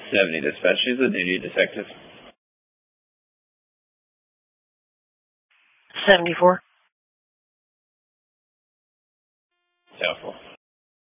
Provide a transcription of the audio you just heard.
70 dispatch, who's the duty detective? 74. Doubtful.